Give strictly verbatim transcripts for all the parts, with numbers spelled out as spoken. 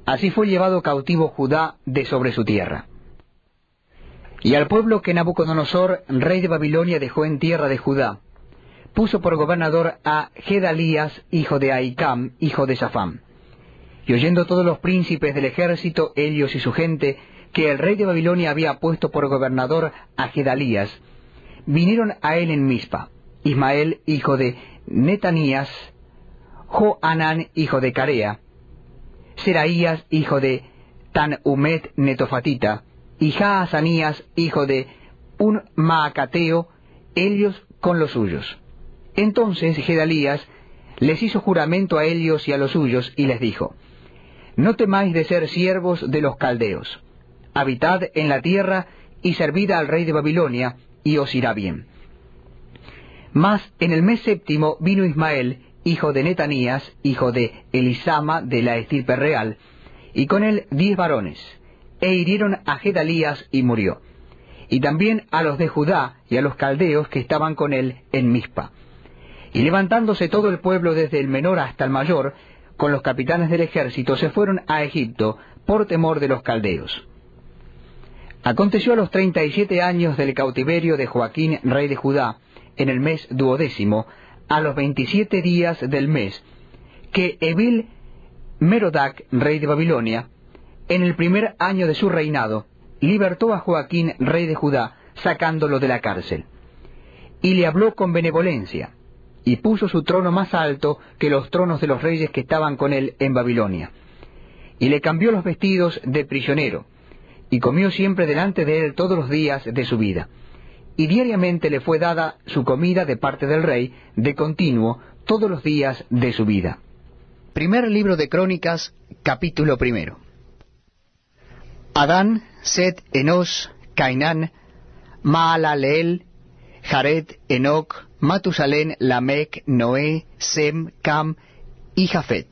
Así fue llevado cautivo Judá de sobre su tierra. Y al pueblo que Nabucodonosor, rey de Babilonia, dejó en tierra de Judá, puso por gobernador a Gedalías, hijo de Ahicam, hijo de Safán. Y oyendo todos los príncipes del ejército, ellos y su gente, que el rey de Babilonia había puesto por gobernador a Gedalías, vinieron a él en Mizpa, Ismael, hijo de Netanías, Johanán, hijo de Carea, Seraías, hijo de Tanhumet Netofatita, y Jaazanías, hijo de un Maacateo, ellos con los suyos. Entonces Gedalías les hizo juramento a ellos y a los suyos, y les dijo: No temáis de ser siervos de los caldeos. Habitad en la tierra y servid al rey de Babilonia, y os irá bien. Mas en el mes séptimo vino Ismael, hijo de Netanías, hijo de Elisama, de la estirpe real, y con él diez varones, e hirieron a Gedalías y murió, y también a los de Judá y a los caldeos que estaban con él en Mizpa. Y levantándose todo el pueblo desde el menor hasta el mayor, con los capitanes del ejército, se fueron a Egipto por temor de los caldeos. Aconteció a los treinta y siete años del cautiverio de Joaquín, rey de Judá, en el mes duodécimo, a los veintisiete días del mes, que Evil Merodac, rey de Babilonia, en el primer año de su reinado, libertó a Joaquín, rey de Judá, sacándolo de la cárcel. Y le habló con benevolencia, y puso su trono más alto que los tronos de los reyes que estaban con él en Babilonia. Y le cambió los vestidos de prisionero, y comió siempre delante de él todos los días de su vida. Y diariamente le fue dada su comida de parte del rey, de continuo, todos los días de su vida. Primer libro de Crónicas, capítulo primero. Adán, Set, Enos, Cainán, Maalaleel, Jared, Enoc, Matusalén, Lamec, Noé, Sem, Cam y Jafet.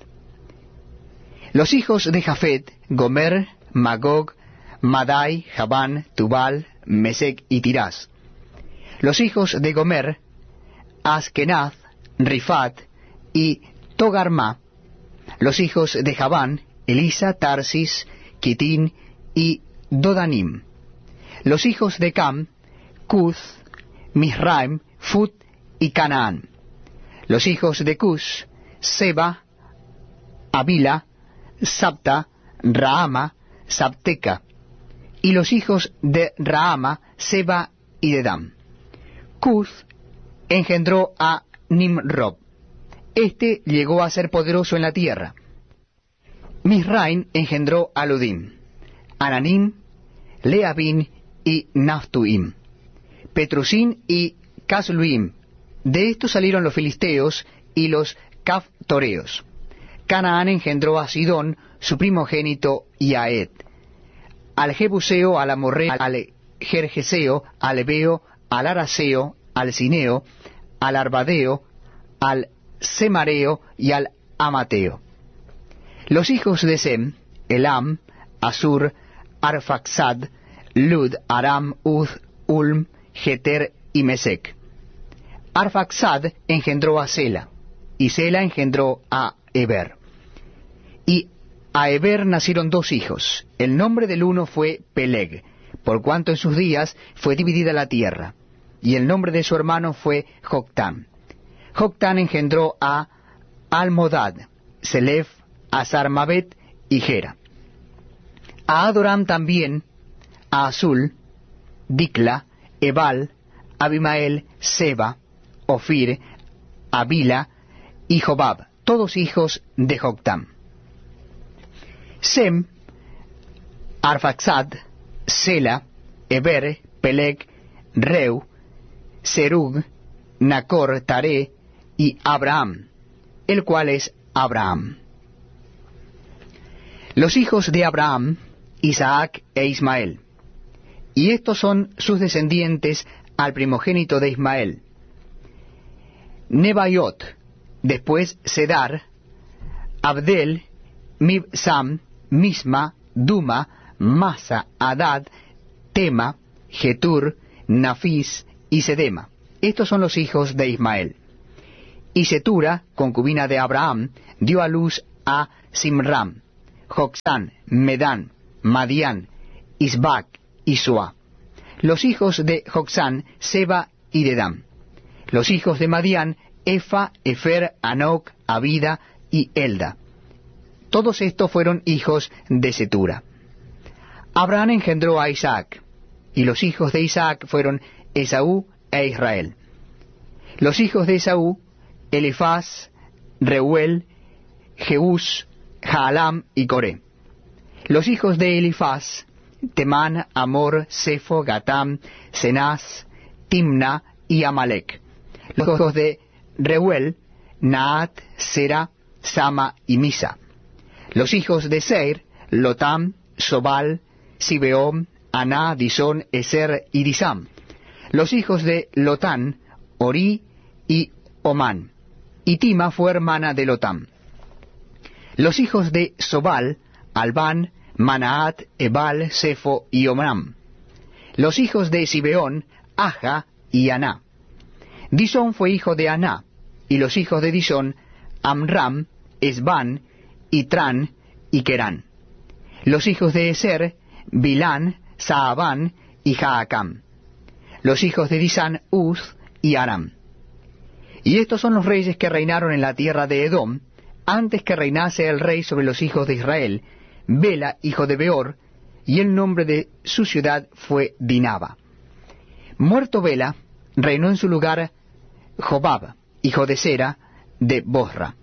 Los hijos de Jafet: Gomer, Magog, Madai, Javán, Tubal, Mesec y Tirás. Los hijos de Gomer: Askenaz, Rifat y Togarma. Los hijos de Javán: Elisa, Tarsis, Kitín y Dodanim. Los hijos de Cam: Cuth, Misraim, Fut y Canaán. Los hijos de Cus: Seba, Avila, Sabta, Raama, Sabteca. Y los hijos de Raama: Seba y Dedam. Cuth engendró a Nimrod. Este llegó a ser poderoso en la tierra. Misraim engendró a Ludim, Ananim, Leabim y Naftuim, Petrusín y Casluim. De estos salieron los filisteos y los caftoreos. Canaán engendró a Sidón, su primogénito, y a Ed, al Jebuseo, al Amorreo, al Gergeseo, al Ebeo, al Araseo, al Cineo, al Arbadeo, al Semareo y al Amateo. Los hijos de Sem: Elam, Asur, Arfaxad, Lud, Aram, Uz, Ulm, Geter y Mesec. Arfaxad engendró a Sela, y Sela engendró a Eber. Y a Eber nacieron dos hijos. El nombre del uno fue Peleg, por cuanto en sus días fue dividida la tierra, y el nombre de su hermano fue Joctán. Joctán engendró a Almodad, Selef, Azarmabet y Gera. A Adoram también, a Azul, Dicla, Ebal, Abimael, Seba, Ofir, Avila y Jobab, todos hijos de Joctán. Sem, Arfaxad, Sela, Eber, Peleg, Reu, Serug, Nacor, Taré y Abraham, el cual es Abraham. Los hijos de Abraham: Isaac e Ismael. Y estos son sus descendientes al primogénito de Ismael: Nebaiot, después Sedar, Abdel, Mibsam, Misma, Duma, Masa, Adad, Tema, Getur, Nafis y Sedema. Estos son los hijos de Ismael. Y Setura, concubina de Abraham, dio a luz a Simram. Joxán, Medán, Madián, Isbac y Suá. Los hijos de Joxán, Seba y Dedán. Los hijos de Madián, Efa, Efer, Anoc, Abida y Elda. Todos estos fueron hijos de Cetura. Abraham engendró a Isaac, y los hijos de Isaac fueron Esaú e Israel. Los hijos de Esaú, Elifaz, Reuel, Jeús, Jaalam y Coré. Los hijos de Elifaz, Temán, Amor, Sefo, Gatam, Cenaz, Timna y Amalek. Los hijos de Reuel, Naat, Sera, Sama y Misa. Los hijos de Seir, Lotam, Sobal, Sibeón, Aná, Disón, Eser y Disam. Los hijos de Lotán, Orí y Omán. Y Tima fue hermana de Lotam. Los hijos de Sobal, Albán, Manaat, Ebal, Sefo y Omram. Los hijos de Sibeón, Aja y Aná. Disón fue hijo de Aná, y los hijos de Disón, Amram, Esbán, Itrán y Querán. Los hijos de Eser, Bilán, Saabán y Jaacam. Los hijos de Disán, Uz y Aram. Y estos son los reyes que reinaron en la tierra de Edom, antes que reinase el rey sobre los hijos de Israel, Bela, hijo de Beor, y el nombre de su ciudad fue Dinaba. Muerto Bela, reinó en su lugar Jobab, hijo de Sera, de Bosra.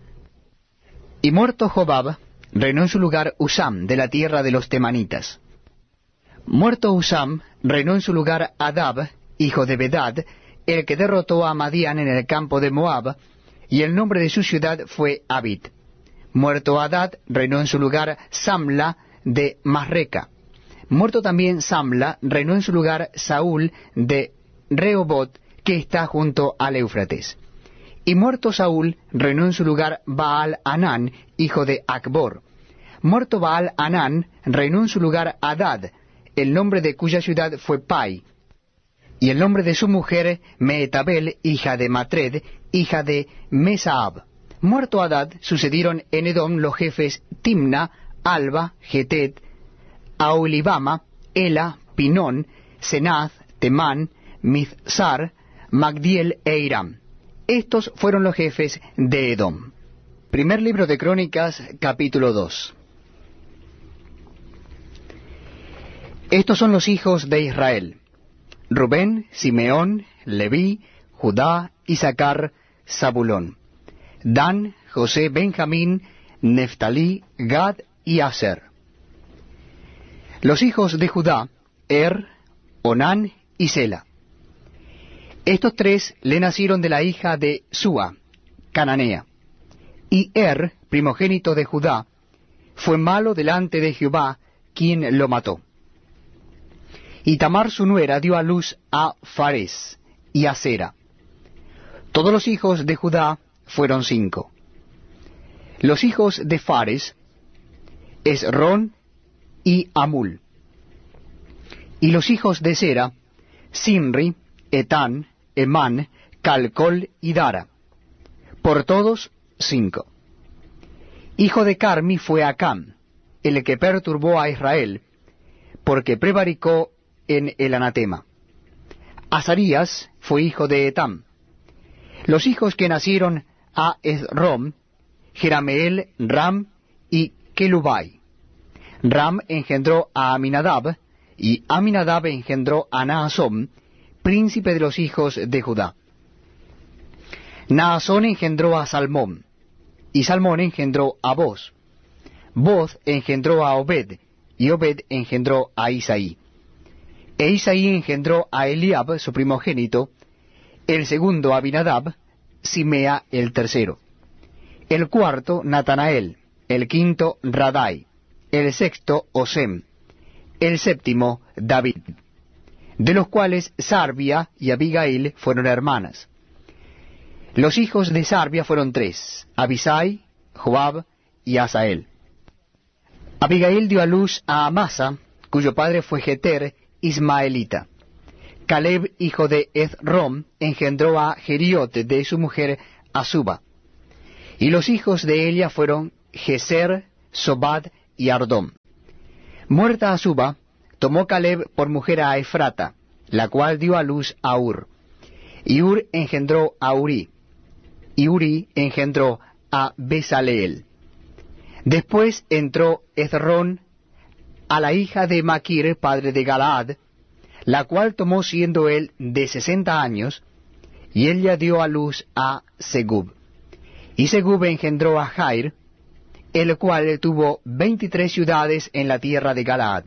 Y muerto Jobab, reinó en su lugar Usam, de la tierra de los temanitas. Muerto Usam, reinó en su lugar Adab, hijo de Bedad, el que derrotó a Madián en el campo de Moab, y el nombre de su ciudad fue Abid. Muerto Adad, reinó en su lugar Samla de Masreca. Muerto también Samla, reinó en su lugar Saúl de Rehobot, que está junto al Éufrates. Y muerto Saúl, reinó en su lugar Baal Anán, hijo de Acbor. Muerto Baal Anán, reinó en su lugar Adad, el nombre de cuya ciudad fue Pai. Y el nombre de su mujer, Meetabel, hija de Matred, hija de Mesaab. Muerto Adad, sucedieron en Edom los jefes Timna, Alba, Getet, Aulibama, Ela, Pinón, Senaz, Temán, Mizsar, Magdiel e Iram. Estos fueron los jefes de Edom. Primer libro de Crónicas, capítulo dos. Estos son los hijos de Israel: Rubén, Simeón, Leví, Judá, Isaacar, Zabulón, Dan, José, Benjamín, Neftalí, Gad y Aser. Los hijos de Judá: Er, Onán y Sela. Estos tres le nacieron de la hija de Súa, cananea. Y Er, primogénito de Judá, fue malo delante de Jehová, quien lo mató. Y Tamar su nuera dio a luz a Fares y a Sera. Todos los hijos de Judá fueron cinco. Los hijos de Fares, Esrón y Amul. Y los hijos de Sera, Sinri, Etán, Emán, Calcol y Dara. Por todos, cinco. Hijo de Carmi fue Acam, el que perturbó a Israel, porque prevaricó en el anatema. Azarías fue hijo de Etam. Los hijos que nacieron a Esrom, Jerameel, Ram y Kelubai. Ram engendró a Aminadab, y Aminadab engendró a Naasón, príncipe de los hijos de Judá. Naasón engendró a Salmón, y Salmón engendró a Boz. Boz engendró a Obed, y Obed engendró a Isaí. E Isaí engendró a Eliab, su primogénito, el segundo Abinadab, Simea el tercero, el cuarto Natanael, el quinto Radai, el sexto Osem, el séptimo David, de los cuales Sarbia y Abigail fueron hermanas. Los hijos de Sarbia fueron tres: Abisai, Joab y Asael. Abigail dio a luz a Amasa, cuyo padre fue Jeter, ismaelita. Caleb, hijo de Ezrom, engendró a Jeriot de su mujer Azuba. Y los hijos de Elia fueron Geser, Sobad y Ardón. Muerta Azuba, tomó Caleb por mujer a Efrata, la cual dio a luz a Ur. Y Ur engendró a Urí, y Urí engendró a Besaleel. Después entró Ezrón a la hija de Maquir, padre de Galaad, la cual tomó siendo él de sesenta años, y ella dio a luz a Segub. Y Segub engendró a Jair, el cual tuvo veintitrés ciudades en la tierra de Galaad.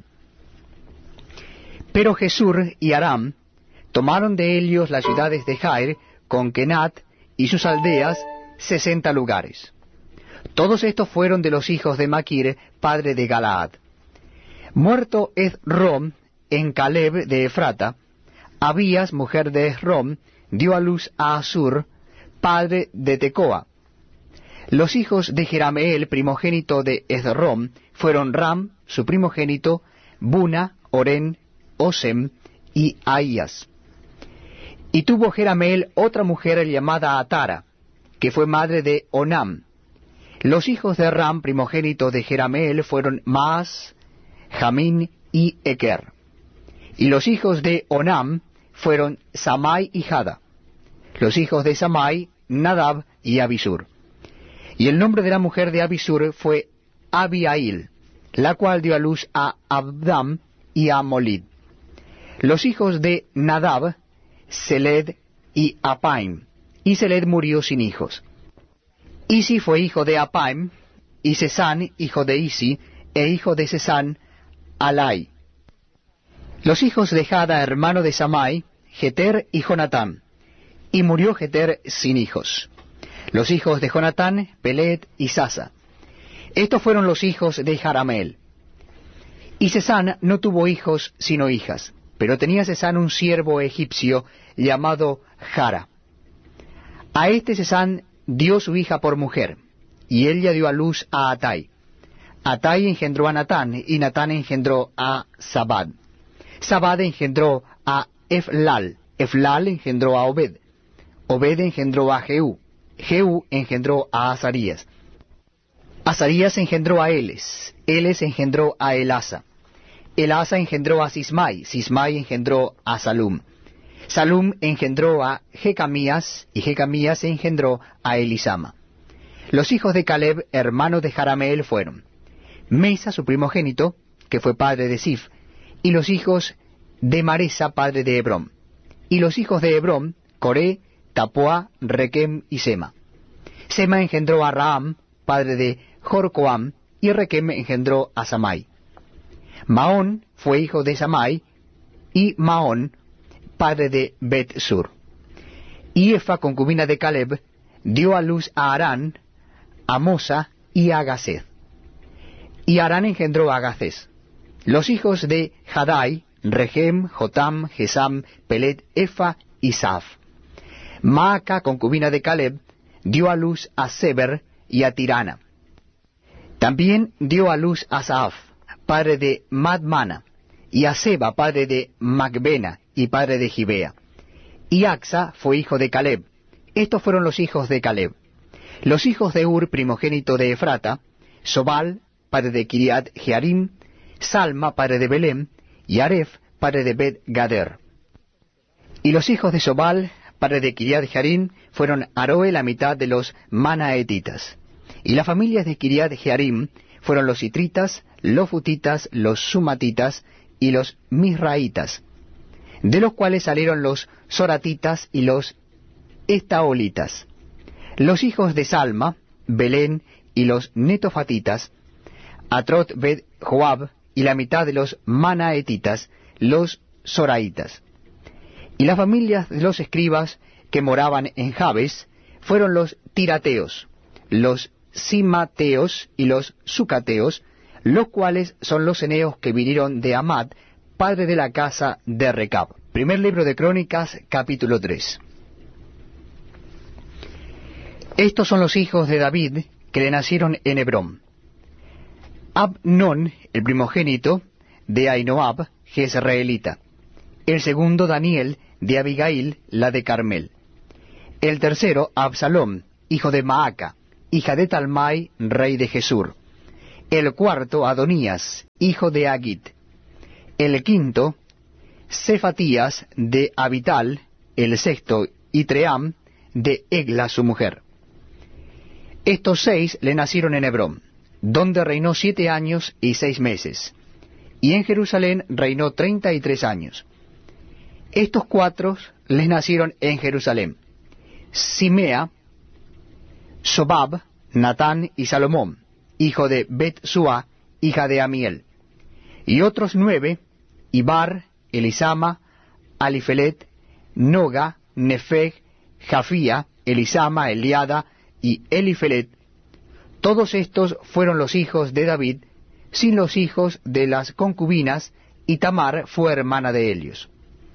Pero Jesur y Aram tomaron de ellos las ciudades de Jair, con Kenat y sus aldeas, sesenta lugares. Todos estos fueron de los hijos de Maquir, padre de Galaad. Muerto Ezrom en Caleb de Efrata, Abías, mujer de Ezrom, dio a luz a Asur, padre de Tecoa. Los hijos de Jerameel, primogénito de Ezrom, fueron Ram, su primogénito, Buna, Oren, Osem y Ahías. Y tuvo Jerameel otra mujer llamada Atara, que fue madre de Onam. Los hijos de Ram, primogénito de Jerameel, fueron Maas, Jamín y Eker. Y los hijos de Onam fueron Samai y Jada. Los hijos de Samai, Nadab y Abisur. Y el nombre de la mujer de Abisur fue Abiail, la cual dio a luz a Abdam y a Molid. Los hijos de Nadab, Seled y Apaim, y Seled murió sin hijos. Isi fue hijo de Apaim, y Sesán, hijo de Isi, e hijo de Sesán, Alai. Los hijos de Jada, hermano de Samai, Jeter y Jonatán, y murió Jeter sin hijos. Los hijos de Jonatán, Pelet y Sasa. Estos fueron los hijos de Jarameel. Y Sesán no tuvo hijos sino hijas, pero tenía Sesán un siervo egipcio llamado Jara. A este Sesán dio su hija por mujer, y ella dio a luz a Atai. Atai engendró a Natán, y Natán engendró a Zabad. Zabad engendró a Eflal, Eflal engendró a Obed. Obed engendró a Jehú, Jehú engendró a Azarías. Azarías engendró a Eles, Eles engendró a Elasa. Elasa engendró a Sismai, Sismai engendró a Salum. Salum engendró a Jecamías, y Jecamías engendró a Elisama. Los hijos de Caleb, hermano de Jarameel, fueron Mesa, su primogénito, que fue padre de Sif, y los hijos de Maresa, padre de Hebrón. Y los hijos de Hebrón, Coré, Tapuá, Requem y Sema. Sema engendró a Raam, padre de Jorcoam, y Requem engendró a Samai. Maón fue hijo de Samai, y Maón, padre de Bet-sur. Y Efa, concubina de Caleb, dio a luz a Arán, a Mosa y a Gaced. Y Arán engendró a Gacés. Los hijos de Jadai, Regem, Jotam, Gesam, Pelet, Efa y Saf. Maaca, concubina de Caleb, dio a luz a Seber y a Tirana. También dio a luz a Saaf, padre de Madmana, y a Seba, padre de Macbena y padre de Gibea. Y Axa fue hijo de Caleb. Estos fueron los hijos de Caleb. Los hijos de Ur, primogénito de Efrata, Sobal, padre de Kiriat Jearim, Salma, padre de Belém, y Aref, padre de Bet-Gader. Y los hijos de Sobal, padre de Kiriat Jearim, fueron Aroe, la mitad de los Manaetitas. Y las familias de Kiriat Jearim fueron los Itritas, los Futitas, los Sumatitas y los Misraitas, de los cuales salieron los Soratitas y los Estaolitas. Los hijos de Salma, Belén y los Netofatitas, Atrot Bet Joab y la mitad de los Manaetitas, los Soraitas. Y las familias de los escribas que moraban en Jabes fueron los Tirateos, los Simateos y los Sucateos, los cuales son los eneos que vinieron de Amad, padre de la casa de Recab. Primer libro de Crónicas, capítulo tres. Estos son los hijos de David que le nacieron en Hebrón. Abnón, el primogénito, de Ainoab, jezreelita. El segundo, Daniel, de Abigail, la de Carmel. El tercero, Absalom, hijo de Maaca, hija de Talmai, rey de Jesur. El cuarto, Adonías, hijo de Agit. El quinto, Cefatías de Abital. El sexto, Itream de Egla su mujer. Estos seis le nacieron en Hebrón, donde reinó siete años y seis meses, y en Jerusalén reinó treinta y tres años. Estos cuatro les nacieron en Jerusalén: Simea, Sobab, Natán y Salomón, hijo de Bet-Sua, hija de Amiel. Y otros nueve: Ibar, Elisama, Alifelet, Noga, Nefeg, Jafía, Elisama, Eliada y Elifelet. Todos estos fueron los hijos de David, sin los hijos de las concubinas, y Tamar fue hermana de ellos.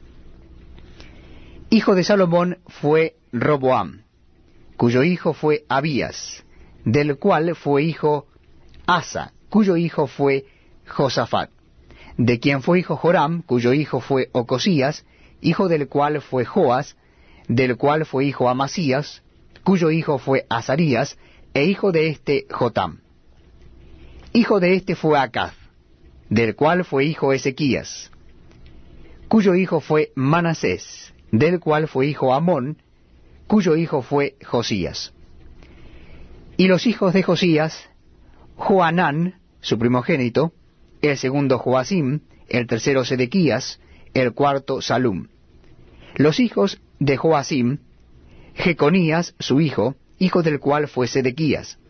Hijo de Salomón fue Roboam, cuyo hijo fue Abías, del cual fue hijo Asa, cuyo hijo fue Josafat, de quien fue hijo Joram, cuyo hijo fue Ocosías, hijo del cual fue Joas, del cual fue hijo Amasías, cuyo hijo fue Azarías, e hijo de éste Jotam. Hijo de éste fue Acaz, del cual fue hijo Ezequías, cuyo hijo fue Manasés, del cual fue hijo Amón, cuyo hijo fue Josías. Y los hijos de Josías: Joanán, su primogénito; el segundo Joacim; el tercero Sedequías; el cuarto Salum. Los hijos de Joacim: Jeconías, su hijo, hijo del cual fue Sedequías.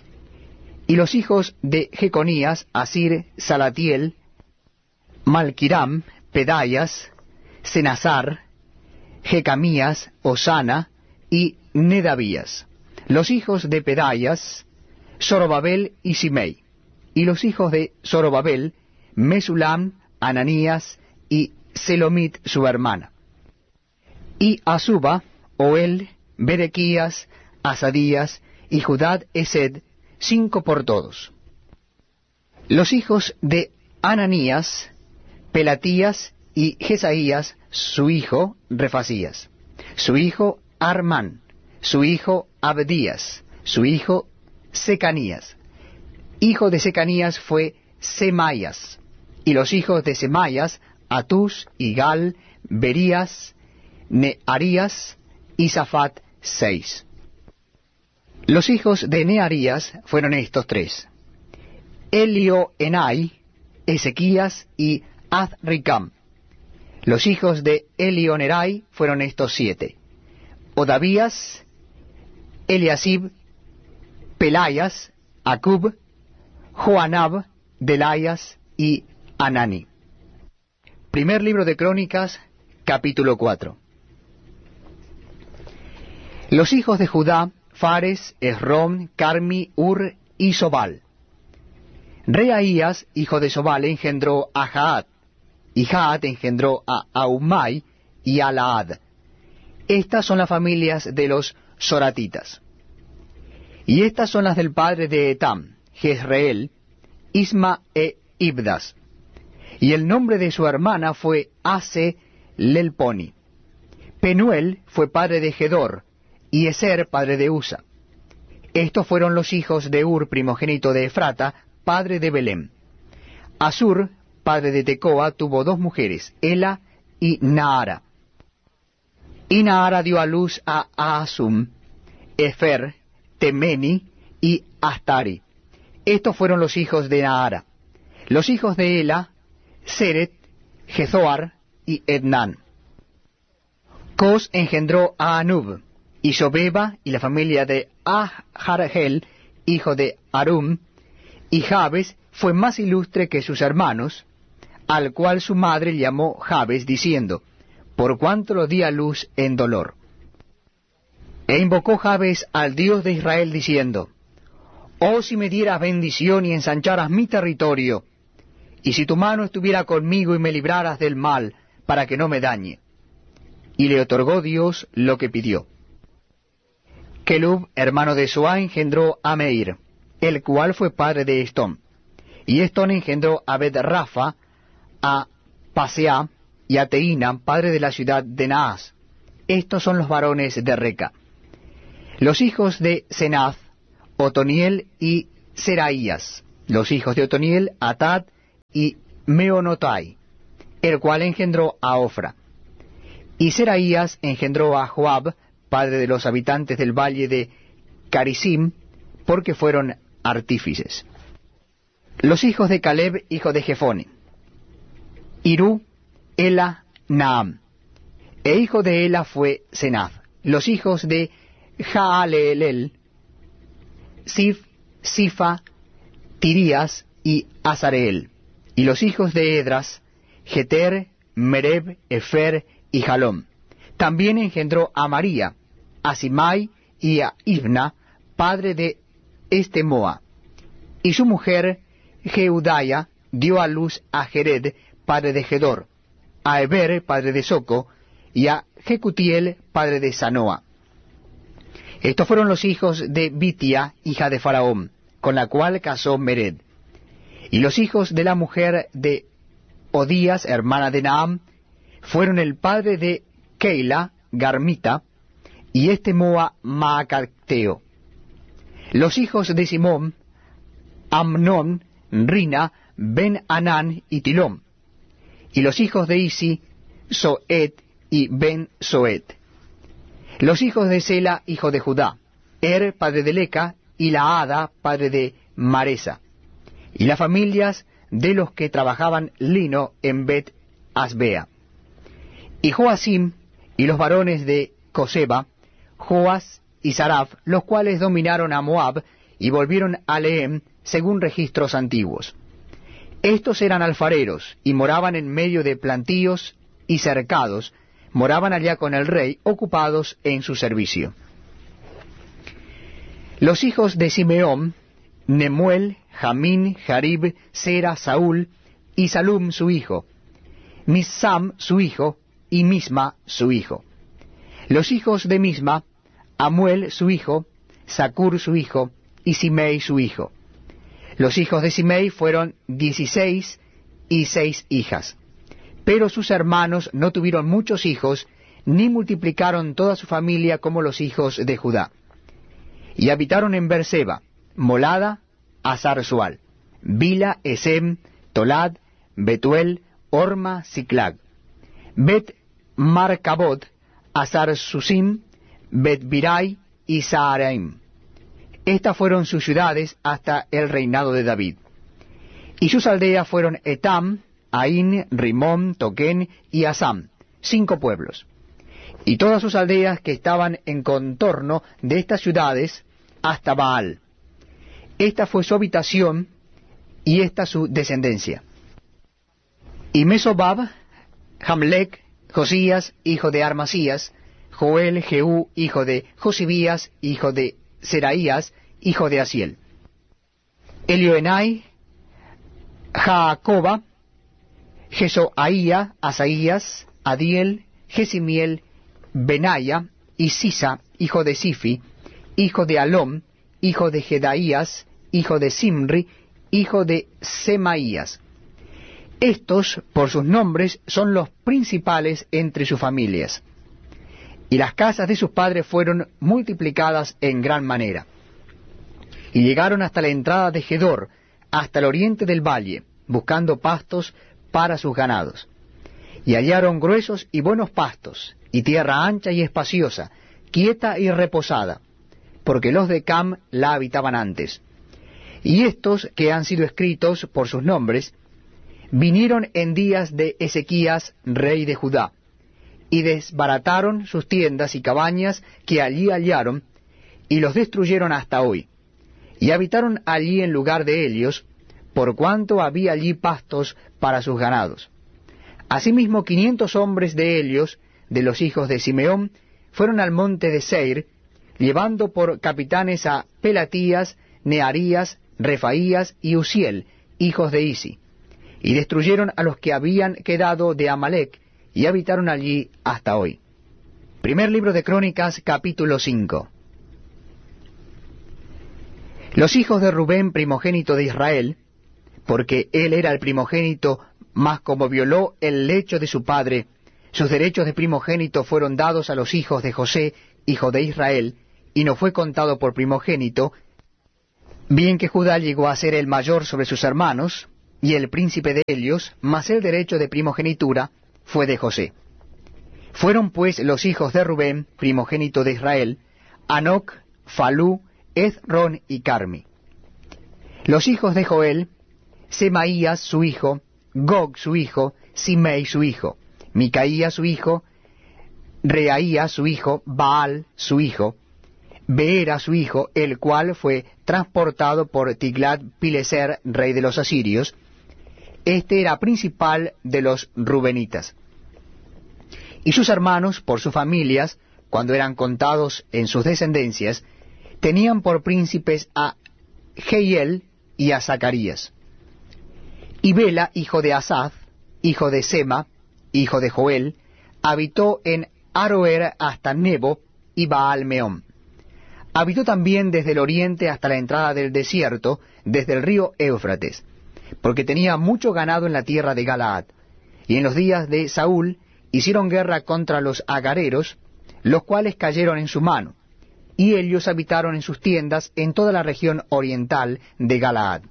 Y los hijos de Jeconías: Asir, Salatiel, Malquiram, Pedayas, Senazar, Jecamías, Osana y Nedabías. Los hijos de Pedayas: Zorobabel y Simei. Y los hijos de Zorobabel: Mesulam, Ananías y Selomit su hermana. Y Asuba, Oel, Berequías, Asadías y Judad Esed, cinco por todos. Los hijos de Ananías: Pelatías y Jesaías, su hijo Refasías, su hijo Armán, su hijo Abdías, su hijo Secanías. Hijo de Secanías fue Semaías. Y los hijos de Semaías: Atús, Igal, Berías, Nearías y Safat, seis. Los hijos de Nearías fueron estos tres: Elioenai, Ezequías y Azricam. Los hijos de Elionerai fueron estos siete: Odavías, Eliasib, Pelayas, Acub, Joanab, Delayas y Anani. Primer libro de Crónicas, capítulo cuatro. Los hijos de Judá: Fares, Esrom, Carmi, Ur y Sobal. Reaías, hijo de Sobal, engendró a Jaat, y Jaat engendró a Ahumai y a Laad. Estas son las familias de los soratitas. Y estas son las del padre de Etam: Jezreel, Isma e Ibdas. Y el nombre de su hermana fue Ase Lelponi. Penuel fue padre de Gedor, y Eser padre de Usa. Estos fueron los hijos de Ur, primogénito de Efrata, padre de Belén. Asur, padre de Tecoa, tuvo dos mujeres, Ela y Naara. Y Naara dio a luz a Aasum, Efer, Temeni y Astari. Estos fueron los hijos de Naara. Los hijos de Ela: Seret, Jezoar y Ednan. Cos engendró a Anub, y Sobeba y la familia de Ahargel, hijo de Arum, y Jabes fue más ilustre que sus hermanos, al cual su madre llamó Jabes, diciendo: por cuanto lo di a luz en dolor. E invocó Jabes al Dios de Israel, diciendo: oh, si me dieras bendición y ensancharas mi territorio, y si tu mano estuviera conmigo y me libraras del mal, para que no me dañe. Y le otorgó Dios lo que pidió. Kelub, hermano de Soá, engendró a Meir, el cual fue padre de Estón. Y Estón engendró a Bet-Rafa, a Paseá y a Teína, padre de la ciudad de Naas. Estos son los varones de Reca. Los hijos de Senaz: Otoniel y Seraías. Los hijos de Otoniel, Atad y Meonotai, el cual engendró a Ofra. Y Seraías engendró a Joab, padre de los habitantes del valle de Carisim, porque fueron artífices. Los hijos de Caleb, hijo de Jefone: Irú, Ela, Naam. E hijo de Ela fue Senaz. Los hijos de Jaalelel: Sif, Sifa, Tirías y Azareel. Y los hijos de Edras: Jeter, Mereb, Efer y Jalom. También engendró a María, a Simai y a Ibna, padre de Estemoa. Y su mujer, Jeudaya, dio a luz a Jered, padre de Gedor, a Eber, padre de Soco, y a Jecutiel, padre de Sanoa. Estos fueron los hijos de Bitia, hija de Faraón, con la cual casó Mered. Y los hijos de la mujer de Odías, hermana de Naam, fueron el padre de Keila, Garmita, y Estemoa, Maacateo. Los hijos de Simón: Amnón, Rina, Ben Anán y Tilón. Y los hijos de Isi: Soet y Ben Soet. Los hijos de Sela, hijo de Judá: Er, padre de Leca, y Laada, padre de Maresa. Y las familias de los que trabajaban lino en Bet Asbea. Y Joacim, y los varones de Coseba, Joas y Saraf, los cuales dominaron a Moab y volvieron a Lehem, según registros antiguos. Estos eran alfareros, y moraban en medio de plantíos y cercados, moraban allá con el rey, ocupados en su servicio. Los hijos de Simeón: Nemuel, Jamín, Jarib, Sera, Saúl, y Salum su hijo, Misam su hijo, y Misma su hijo. Los hijos de Misma: Amuel su hijo, Sacur su hijo, y Simei su hijo. Los hijos de Simei fueron dieciséis y seis hijas. Pero sus hermanos no tuvieron muchos hijos, ni multiplicaron toda su familia como los hijos de Judá. Y habitaron en Berseba, Molada, Azar-Sual, Bila, Esem, Tolad, Betuel, Orma, Siclag, Bet Marcabot, Azar-Susim, Bet Birai y Saaraim. Estas fueron sus ciudades hasta el reinado de David. Y sus aldeas fueron Etam, Ain, Rimón, Toquén y Asam, cinco pueblos. Y todas sus aldeas que estaban en contorno de estas ciudades hasta Baal. Esta fue su habitación y esta su descendencia. Y Mesobab, Jamlec, Josías, hijo de Armasías, Joel, Jehú, hijo de Josibías, hijo de Seraías, hijo de Asiel. Elioenai, Jacoba, Jesoaía, Asaías, Adiel, Jesimiel, Benaya y Sisa, hijo de Sifi, hijo de Alom, hijo de Jedaías, hijo de Simri, hijo de Semaías. Estos, por sus nombres, son los principales entre sus familias. Y las casas de sus padres fueron multiplicadas en gran manera. Y llegaron hasta la entrada de Gedor, hasta el oriente del valle, buscando pastos para sus ganados. Y hallaron gruesos y buenos pastos, y tierra ancha y espaciosa, quieta y reposada, porque los de Cam la habitaban antes. Y estos, que han sido escritos por sus nombres, vinieron en días de Ezequías, rey de Judá, y desbarataron sus tiendas y cabañas que allí hallaron, y los destruyeron hasta hoy. Y habitaron allí en lugar de ellos, por cuanto había allí pastos para sus ganados. Asimismo, quinientos hombres de ellos, de los hijos de Simeón, fueron al monte de Seir, llevando por capitanes a Pelatías, Nearías, Refaías y Uziel, hijos de Isi, y destruyeron a los que habían quedado de Amalec, y habitaron allí hasta hoy. Primer libro de Crónicas, capítulo cinco. Los hijos de Rubén, primogénito de Israel, porque él era el primogénito, mas como violó el lecho de su padre, sus derechos de primogénito fueron dados a los hijos de José, hijo de Israel, y no fue contado por primogénito, Bien que Judá llegó a ser el mayor sobre sus hermanos, y el príncipe de ellos, mas el derecho de primogenitura fue de José. Fueron pues los hijos de Rubén, primogénito de Israel, Anoc, Falú, Ezrón y Carmi. Los hijos de Joel, Semaías su hijo, Gog su hijo, Simei su hijo, Micaía su hijo, Reaía su hijo, Baal su hijo, Beera su hijo, el cual fue transportado por Tiglat-Pileser, rey de los asirios. Este era principal de los rubenitas. Y sus hermanos, por sus familias, cuando eran contados en sus descendencias, tenían por príncipes a Jehiel y a Zacarías. Y Bela, hijo de Asaf, hijo de Sema, hijo de Joel, habitó en Aroer hasta Nebo y Baal-Meón. Habitó también desde el oriente hasta la entrada del desierto, desde el río Éufrates, porque tenía mucho ganado en la tierra de Galaad. Y en los días de Saúl hicieron guerra contra los agareros, los cuales cayeron en su mano, y ellos habitaron en sus tiendas en toda la región oriental de Galaad.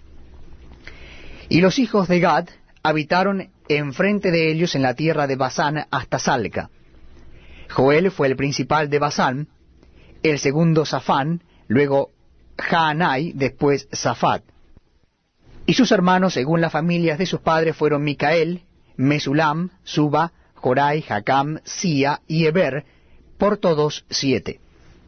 Y los hijos de Gad habitaron enfrente de ellos en la tierra de Basán hasta Salca. Joel fue el principal de Basán, el segundo Safán, luego Jaanai, después Safat. Y sus hermanos, según las familias de sus padres, fueron Micael, Mesulam, Suba, Jorai, Jacam, Sia y Eber, por todos siete.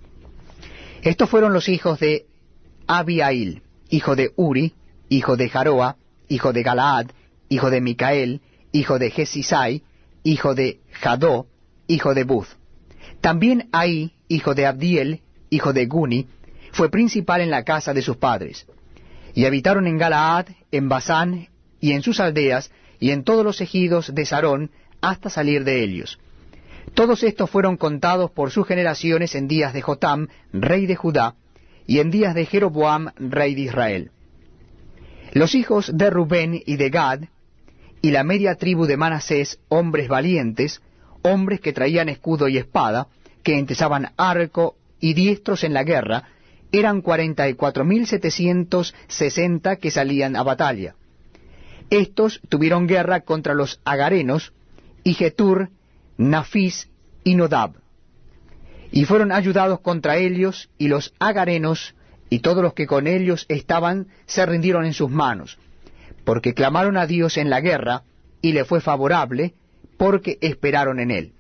Estos fueron los hijos de Abiail, hijo de Uri, hijo de Jaroa, hijo de Galaad, hijo de Micael, hijo de Jesisai, hijo de Jadó, hijo de Buz. También Ahí, hijo de Abdiel, hijo de Guni, fue principal en la casa de sus padres. Y habitaron en Galaad, en Basán, y en sus aldeas, y en todos los ejidos de Sarón, hasta salir de ellos. Todos estos fueron contados por sus generaciones en días de Jotam, rey de Judá, y en días de Jeroboam, rey de Israel. Los hijos de Rubén y de Gad, y la media tribu de Manasés, hombres valientes, hombres que traían escudo y espada, que entesaban arco y diestros en la guerra, eran cuarenta y cuatro mil setecientos sesenta que salían a batalla. Estos tuvieron guerra contra los agarenos, y Getur, Nafis y Nodab. Y fueron ayudados contra ellos, y los agarenos y todos los que con ellos estaban se rindieron en sus manos, porque clamaron a Dios en la guerra, y le fue favorable, porque esperaron en él.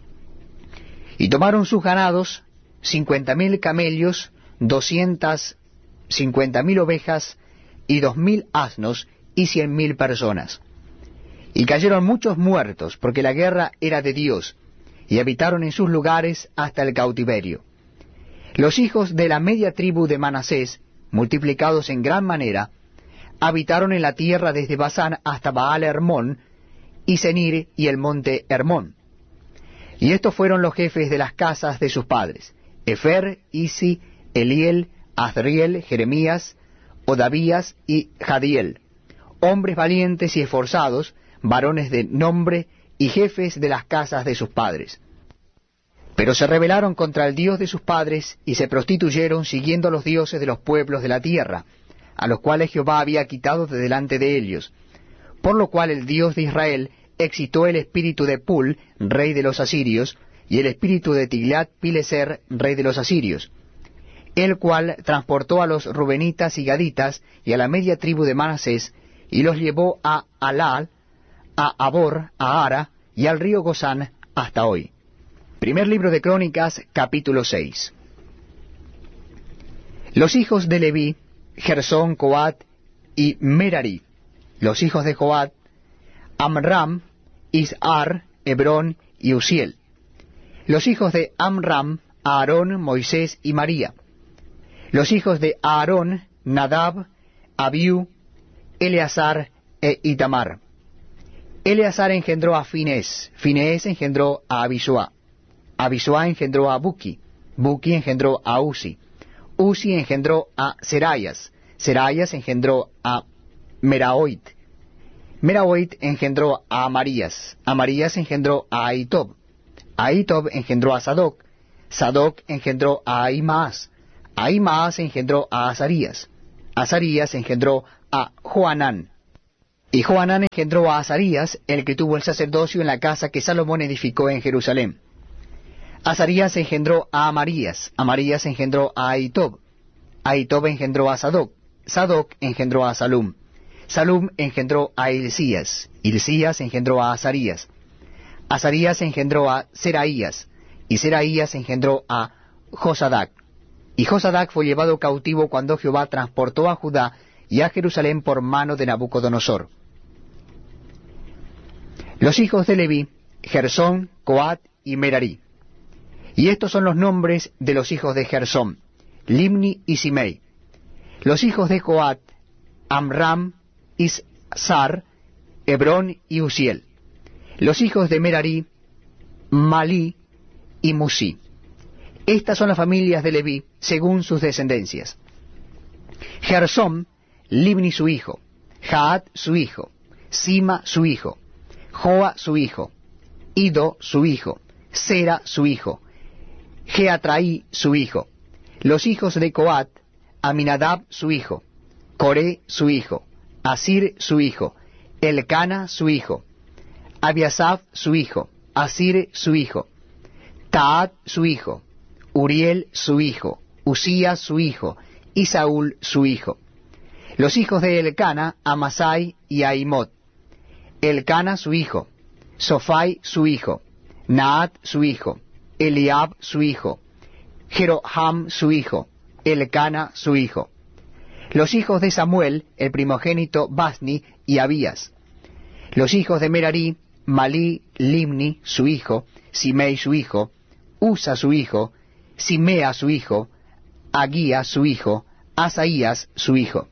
Y tomaron sus ganados, cincuenta mil camellos, doscientas cincuenta mil ovejas, y dos mil asnos, y cien mil personas. Y cayeron muchos muertos, porque la guerra era de Dios, y habitaron en sus lugares hasta el cautiverio. Los hijos de la media tribu de Manasés, multiplicados en gran manera, habitaron en la tierra desde Basán hasta Baal Hermón, y Senir y el monte Hermón. Y estos fueron los jefes de las casas de sus padres: Efer, Isi, Eliel, Azriel, Jeremías, Odavías y Jadiel, hombres valientes y esforzados, varones de nombre y jefes de las casas de sus padres. Pero se rebelaron contra el Dios de sus padres y se prostituyeron siguiendo a los dioses de los pueblos de la tierra, a los cuales Jehová había quitado de delante de ellos. Por lo cual el Dios de Israel excitó el espíritu de Pul, rey de los asirios, y el espíritu de Tiglat-Pileser, rey de los asirios, el cual transportó a los rubenitas y gaditas y a la media tribu de Manasés, y los llevó a Alal, a Abor, a Ara, y al río Gozán hasta hoy. Primer libro de Crónicas, capítulo seis. Los hijos de Leví, Gersón, Coat y Merari. Los hijos de Coat, Amram, Izhar, Hebrón y Uziel. Los hijos de Amram, Aarón, Moisés y María. Los hijos de Aarón, Nadab, Abiú, Eleazar e Itamar. Eleazar engendró a Finés, Finés engendró a Abisuá, Abisuá engendró a Buki, Buki engendró a Uzi, Uzi engendró a Serayas, Serayas engendró a Meraoit, Meraoit engendró a Amarías, Amarías engendró a Ahitob, Ahitob engendró a Sadoc, Sadoc engendró a Ahimaas, Ahimaas engendró a Azarías, Azarías engendró a Johanán. Y Johanán engendró a Azarías, el que tuvo el sacerdocio en la casa que Salomón edificó en Jerusalén. Azarías engendró a Amarías. Amarías engendró a Ahitob. Ahitob engendró a Sadoc. Sadoc engendró a Salum. Salum engendró a Hilcías. Hilcías engendró a Azarías. Azarías engendró a Seraías. Y Seraías engendró a Josadac. Y Josadac fue llevado cautivo cuando Jehová transportó a Judá y a Jerusalén por mano de Nabucodonosor. Los hijos de Leví, Gersón, Coat y Merarí. Y estos son los nombres de los hijos de Gersón, Limni y Simei. Los hijos de Coat, Amram, Ishar, Hebrón y Uziel. Los hijos de Merarí, Malí y Musí. Estas son las familias de Leví, según sus descendencias. Gersón, Libni su hijo, Jaat su hijo, Sima su hijo, Joa su hijo, Ido su hijo, Sera su hijo, Geatraí su hijo. Los hijos de Coat, Aminadab su hijo, Coré su hijo, Asir su hijo, Elcana su hijo, Abiasaf su hijo, Asir su hijo, Taat su hijo, Uriel su hijo, Usías su hijo, y Saúl su hijo. Los hijos de Elcana, Amasai y Aimot. Elcana su hijo, Sofai su hijo, Naat su hijo, Eliab su hijo, Jeroham su hijo, Elcana su hijo. Los hijos de Samuel, el primogénito, Basni y Abías. Los hijos de Merarí, Malí, Limni su hijo, Simei su hijo, Usa su hijo, Simea su hijo, Agía su hijo, Asaías su hijo.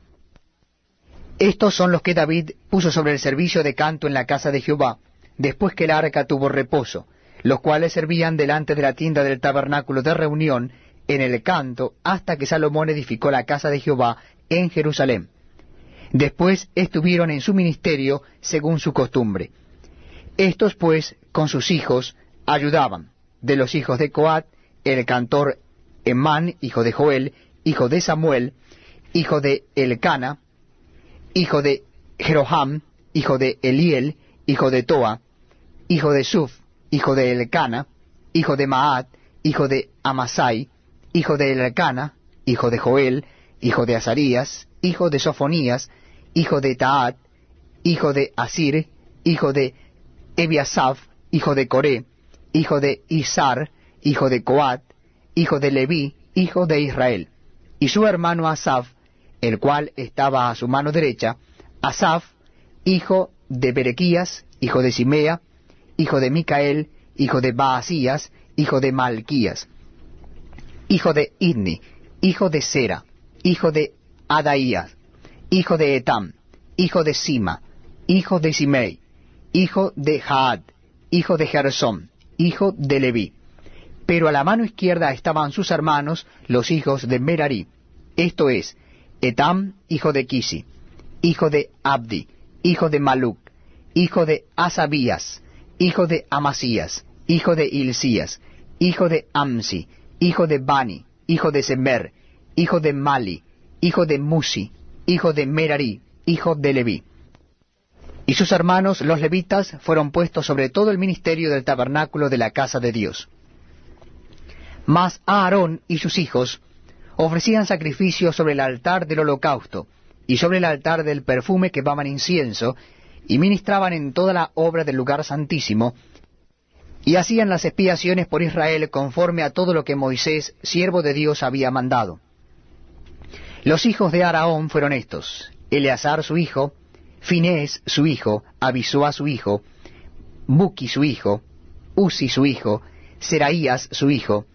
Estos son los que David puso sobre el servicio de canto en la casa de Jehová, después que el arca tuvo reposo, los cuales servían delante de la tienda del tabernáculo de reunión en el canto, hasta que Salomón edificó la casa de Jehová en Jerusalén. Después estuvieron en su ministerio según su costumbre. Estos pues, con sus hijos, ayudaban. De los hijos de Coat, el cantor Emán, hijo de Joel, hijo de Samuel, hijo de Elcana, hijo de Jeroham, hijo de Eliel, hijo de Toa, hijo de Suf, hijo de Elcana, hijo de Maat, hijo de Amasai, hijo de Elcana, hijo de Joel, hijo de Azarías, hijo de Sofonías, hijo de Taat, hijo de Asir, hijo de Ebiasaf, hijo de Coré, hijo de Isar, hijo de Coat, hijo de Leví, hijo de Israel, y su hermano Asaf, el cual estaba a su mano derecha, Asaf, hijo de Berequías, hijo de Simea, hijo de Micael, hijo de Baasías, hijo de Malquías, hijo de Idni, hijo de Sera, hijo de Adaías, hijo de Etam, hijo de Sima, hijo de Simei, hijo de Jaad, hijo de Gersón, hijo de Leví. Pero a la mano izquierda estaban sus hermanos, los hijos de Merarí, esto es, Etam, hijo de Kisi, hijo de Abdi, hijo de Maluc, hijo de Asabías, hijo de Amasías, hijo de Hilcías, hijo de Amsi, hijo de Bani, hijo de Semer, hijo de Mali, hijo de Musi, hijo de Merarí, hijo de Leví. Y sus hermanos, los levitas, fueron puestos sobre todo el ministerio del tabernáculo de la casa de Dios. Mas Aarón y sus hijos ofrecían sacrificios sobre el altar del holocausto, y sobre el altar del perfume quemaban incienso, y ministraban en toda la obra del lugar santísimo, y hacían las expiaciones por Israel conforme a todo lo que Moisés, siervo de Dios, había mandado. Los hijos de Aarón fueron estos: Eleazar su hijo, Finés su hijo, Abisúa su hijo, Buki su hijo, Uzi su hijo, Seraías su hijo,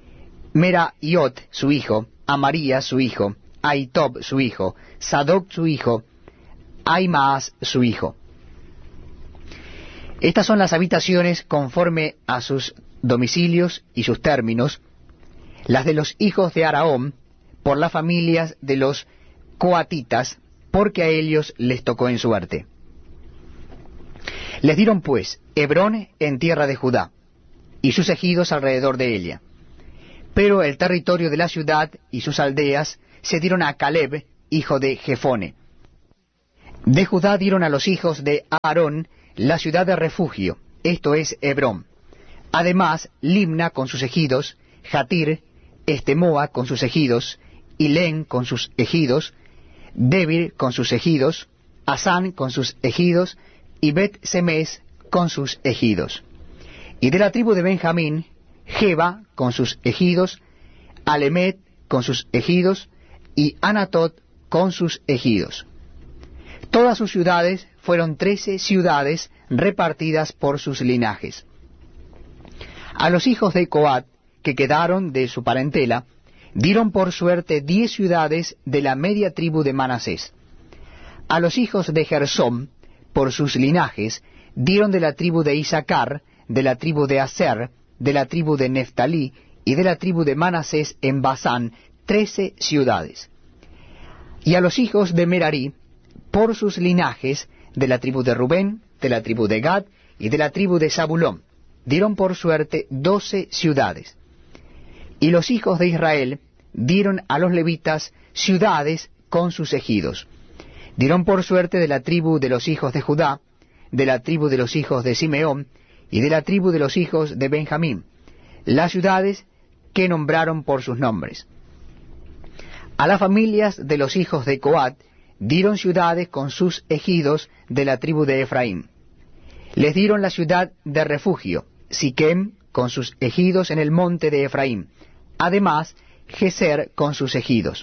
Meraiot su hijo, Amarías su hijo, Ahitob su hijo, Sadoc su hijo, Ahimaas su hijo. Estas son las habitaciones conforme a sus domicilios y sus términos, las de los hijos de Aarón, por las familias de los coatitas, porque a ellos les tocó en suerte. Les dieron pues Hebrón en tierra de Judá, y sus ejidos alrededor de ella. Pero el territorio de la ciudad y sus aldeas se dieron a Caleb, hijo de Jefone. De Judá dieron a los hijos de Aarón la ciudad de refugio, esto es Hebrón. Además, Limna con sus ejidos, Jatir, Estemoa con sus ejidos, Hilén con sus ejidos, Debir con sus ejidos, Asán con sus ejidos, y Bet Semes con sus ejidos. Y de la tribu de Benjamín, Geba con sus ejidos, Alemet con sus ejidos, y Anatot con sus ejidos. Todas sus ciudades fueron trece ciudades repartidas por sus linajes. A los hijos de Coat, que quedaron de su parentela, dieron por suerte diez ciudades de la media tribu de Manasés. A los hijos de Gersón, por sus linajes, dieron de la tribu de Isaacar, de la tribu de Aser, de la tribu de Neftalí y de la tribu de Manasés en Basán, trece ciudades. Y a los hijos de Merarí, por sus linajes, de la tribu de Rubén, de la tribu de Gad y de la tribu de Zabulón, dieron por suerte doce ciudades. Y los hijos de Israel dieron a los levitas ciudades con sus ejidos. Dieron por suerte de la tribu de los hijos de Judá, de la tribu de los hijos de Simeón y de la tribu de los hijos de Benjamín, las ciudades que nombraron por sus nombres. A las familias de los hijos de Coat dieron ciudades con sus ejidos de la tribu de Efraín. Les dieron la ciudad de refugio, Siquem, con sus ejidos en el monte de Efraín. Además, Geser con sus ejidos.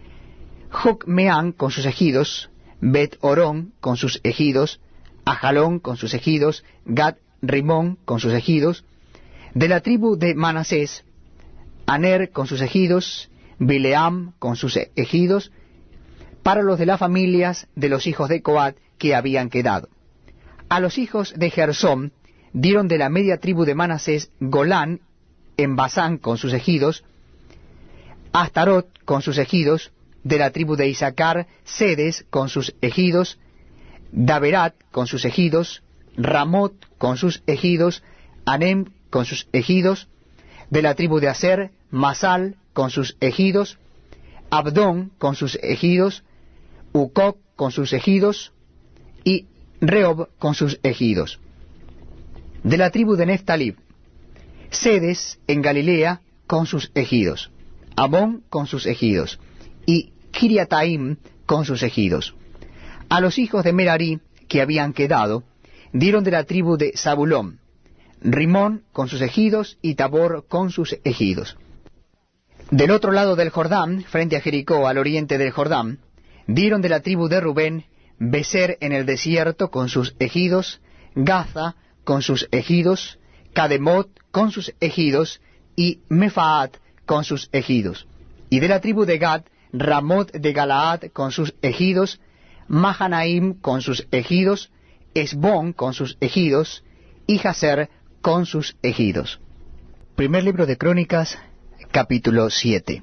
Jocmeán con sus ejidos, Bet-Orón con sus ejidos, Ajalón con sus ejidos, Gat-Rimón con sus ejidos. De la tribu de Manasés, Aner con sus ejidos, Bileam con sus ejidos, para los de las familias de los hijos de Coat que habían quedado. A los hijos de Gersón dieron de la media tribu de Manasés Golán en Basán con sus ejidos, Astarot con sus ejidos, de la tribu de Isaacar Sedes con sus ejidos, Daberat con sus ejidos, Ramot con sus ejidos, Anem con sus ejidos, de la tribu de Aser Masal con sus ejidos, Abdón con sus ejidos, Ucoc con sus ejidos, y Rehob con sus ejidos. De la tribu de Neftalí, Sedes en Galilea con sus ejidos, Amón con sus ejidos, y Kiriataim con sus ejidos. A los hijos de Merarí que habían quedado, dieron de la tribu de Zabulón, Rimón con sus ejidos y Tabor con sus ejidos. Del otro lado del Jordán, frente a Jericó, al oriente del Jordán, dieron de la tribu de Rubén, Beser en el desierto con sus ejidos, Gaza con sus ejidos, Cademot con sus ejidos, y Mefaat con sus ejidos. Y de la tribu de Gad, Ramot de Galaad con sus ejidos, Mahanaim con sus ejidos, Esbón con sus ejidos, y Jazer con sus ejidos. Primer libro de Crónicas, capítulo siete.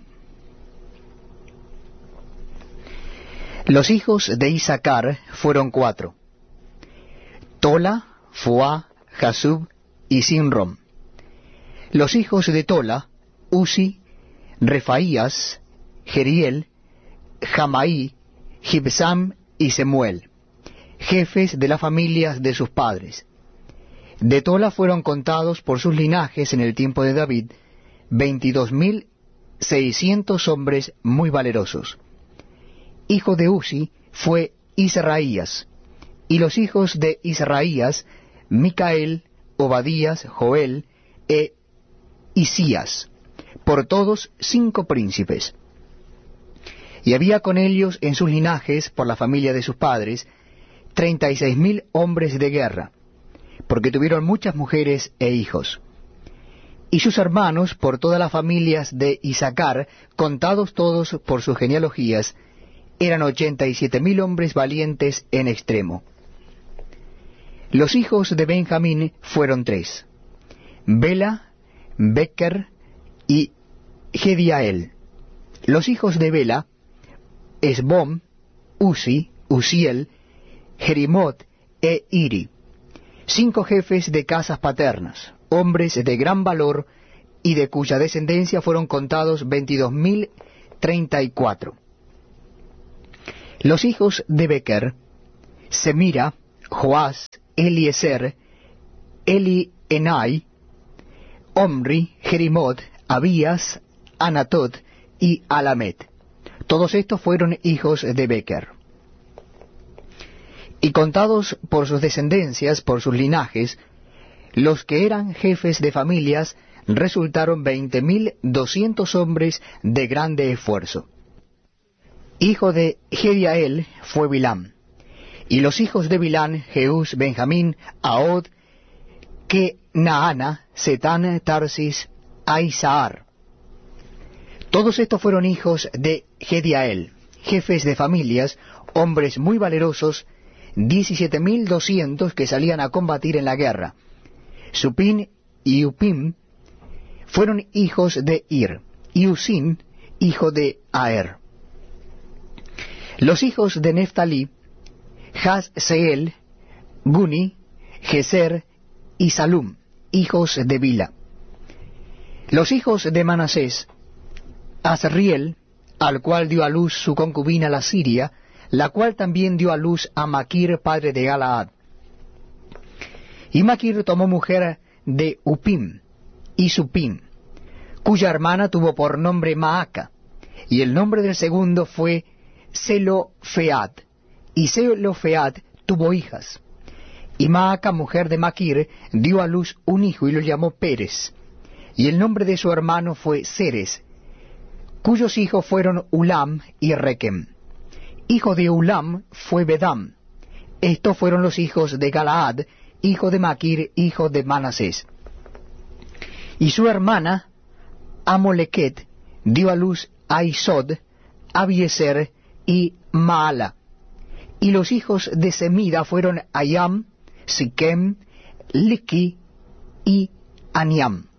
Los hijos de Isaacar fueron cuatro: Tola, Fuá, Jasub y Sinrom. Los hijos de Tola, Uzi, Refaías, Jeriel, Jamaí, Gibsam y Semuel, jefes de las familias de sus padres. De Tola fueron contados por sus linajes en el tiempo de David veintidós mil seiscientos hombres muy valerosos. Hijo de Uzi fue Israías, y los hijos de Israías, Micael, Obadías, Joel e Isías, por todos cinco príncipes. Y había con ellos en sus linajes, por la familia de sus padres, treinta y seis mil hombres de guerra, porque tuvieron muchas mujeres e hijos. Y sus hermanos, por todas las familias de Isaacar, contados todos por sus genealogías, eran ochenta y siete mil hombres valientes en extremo. Los hijos de Benjamín fueron tres: Bela, Becker y Gediael. Los hijos de Bela, Esbom, Uzi, Uziel, Jerimot e Iri, cinco jefes de casas paternas, hombres de gran valor, y de cuya descendencia fueron contados veintidós mil treinta y cuatro. Los hijos de Becher: Semira, Joás, Eliezer, Elienai, Omri, Jerimot, Abías, Anatot y Alamet. Todos estos fueron hijos de Becher. Y contados por sus descendencias, por sus linajes, los que eran jefes de familias resultaron veinte mil doscientos hombres de grande esfuerzo. Hijo de Jediael fue Bilán. Y los hijos de Bilán: Jeús, Benjamín, Ahod, Kenaana, Setán, Tarsis, Aizahar. Todos estos fueron hijos de Jediael, jefes de familias, hombres muy valerosos, diecisiete mil doscientos que salían a combatir en la guerra. Supín y Upim fueron hijos de Ir, y Usín, hijo de Aer. Los hijos de Neftalí: Jazseel, Guni, Geser y Salum, hijos de Bila. Los hijos de Manasés: Asriel, al cual dio a luz su concubina la Siria, la cual también dio a luz a Maquir, padre de Galaad. Y Maquir tomó mujer de Upim y Supim, cuya hermana tuvo por nombre Maaca, y el nombre del segundo fue Zelofead, y Zelofead tuvo hijas. Y Maaca, mujer de Maquir, dio a luz un hijo y lo llamó Pérez, y el nombre de su hermano fue Ceres, cuyos hijos fueron Ulam y Rekem. Hijo de Ulam fue Bedam. Estos fueron los hijos de Galaad, hijo de Maquir, hijo de Manasés. Y su hermana Amoleket dio a luz a Isod, Abieser y Maala. Y los hijos de Semida fueron Ayam, Siquem, Liqui y Aniam.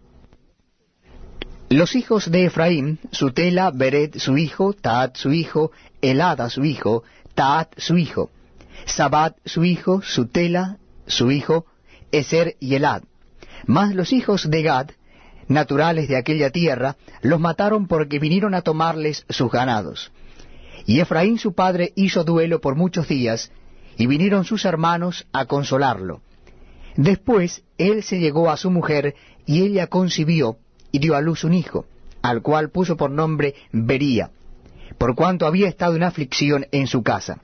Los hijos de Efraín: Sutela, Bered su hijo, Taat su hijo, Elada su hijo, Taat su hijo, Sabat su hijo, Sutela su hijo, Eser y Elad. Mas los hijos de Gad, naturales de aquella tierra, los mataron porque vinieron a tomarles sus ganados. Y Efraín su padre hizo duelo por muchos días, y vinieron sus hermanos a consolarlo. Después él se llegó a su mujer, y ella concibió, y dio a luz un hijo, al cual puso por nombre Bería, por cuanto había estado en aflicción en su casa.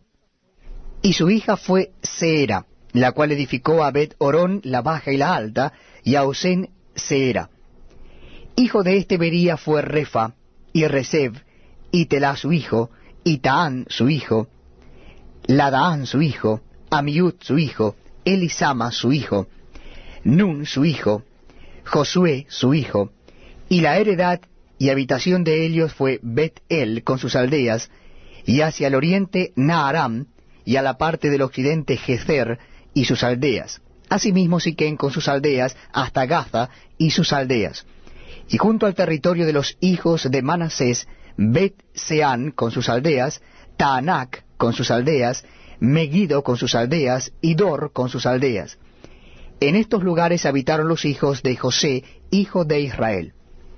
Y su hija fue Seera, la cual edificó a Bet-Orón la baja y la alta, y a Osén Seera. Hijo de este Bería fue Refa, y Reseb, y Telá su hijo, y Taán su hijo, Ladaán su hijo, Amiud su hijo, Elisama su hijo, Nun su hijo, Josué su hijo, y la heredad y habitación de ellos fue Bet-El con sus aldeas, y hacia el oriente Naharam, y a la parte del occidente Gezer y sus aldeas, asimismo Siquén con sus aldeas, hasta Gaza y sus aldeas, y junto al territorio de los hijos de Manasés, Bet-Seán con sus aldeas, Taanac con sus aldeas, Megiddo con sus aldeas, y Dor con sus aldeas. En estos lugares habitaron los hijos de José, hijo de Israel.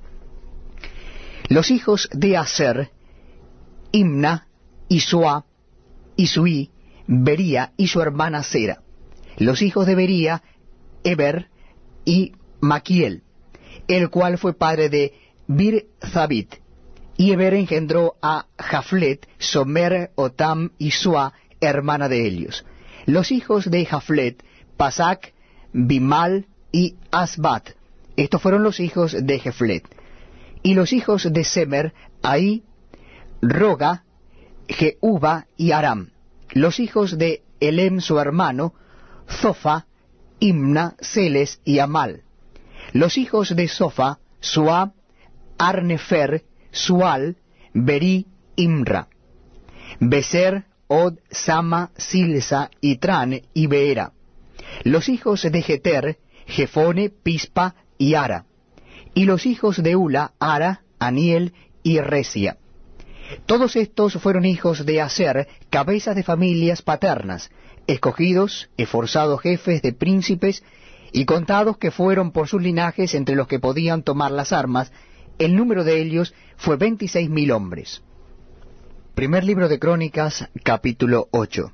Los hijos de Aser: Imna, Isua, Isui, Bería y su hermana Sera. Los hijos de Bería: Eber y Maquiel, el cual fue padre de Bir-Zabit. Y Eber engendró a Jaflet, Somer, Otam y Sua, hermana de Helios. Los hijos de Jaflet: Pasac, Bimal y Asbat. Estos fueron los hijos de Jeflet. Y los hijos de Semer: Ahí, Roga, Jehuba y Aram. Los hijos de Elem su hermano: Zofa, Imna, Celes y Amal. Los hijos de Zofa: Sua, Arnefer, Sual, Beri, Imra. Beser, Od, Sama, Silsa, Itran y Beera. Los hijos de Jeter: Jefone, Pispa y Ara. Y los hijos de Ula: Ara, Aniel y Resia. Todos estos fueron hijos de Aser, cabezas de familias paternas, escogidos, esforzados jefes de príncipes, y contados que fueron por sus linajes entre los que podían tomar las armas. El número de ellos fue veintiséis mil hombres. Primer libro de Crónicas, capítulo ocho.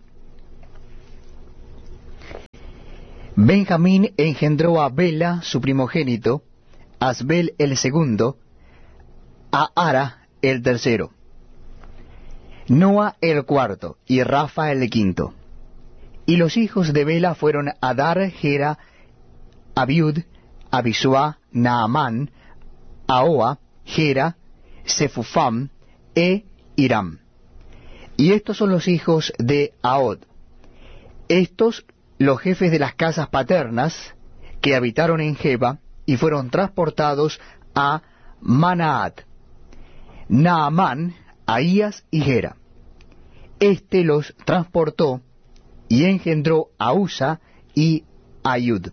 Benjamín engendró a Bela, su primogénito, a Asbel el segundo, a Ara el tercero, Noa el cuarto, y Rafa el quinto. Y los hijos de Bela fueron Adar, Gera, Abiud, Abisua, Naamán, Ahoa, Gera, Sefufam, e Hiram. Y estos son los hijos de Ahod. Estos los jefes de las casas paternas que habitaron en Geba y fueron transportados a Manaat, Naamán, Ahías y Gera. Este los transportó y engendró a Usa y Ayud.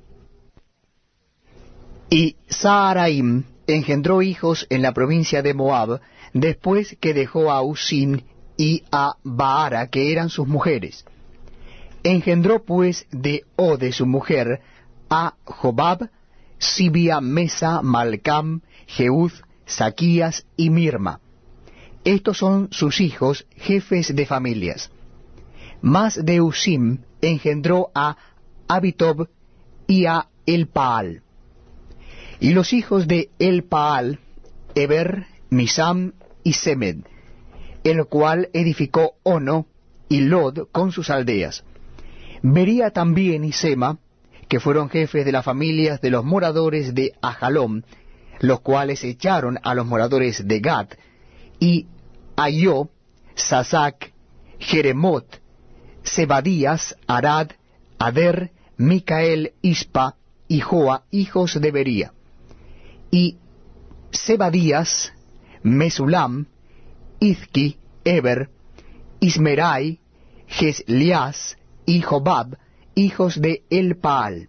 Y Saharaim engendró hijos en la provincia de Moab, después que dejó a Usim y a Baara, que eran sus mujeres. Engendró pues de Ode su mujer a Jobab, Sibia, Mesa, Malcam, Jeúd, Saquías y Mirma. Estos son sus hijos, jefes de familias. Mas de Usim engendró a Abitob y a Elpaal. Y los hijos de Elpaal, Eber, Misam y Semed, el cual edificó Ono y Lod con sus aldeas. Bería también y Sema, que fueron jefes de las familias de los moradores de Ajalón, los cuales echaron a los moradores de Gat, y Ayó, Sasac, Jeremot, Zebadías, Arad, Ader, Micael, Ispa y Joa, hijos de Bería. Y Zebadías, Mesulam, Izki, Eber, Ismerai, Jeslias y Jobab, hijos de Elpaal.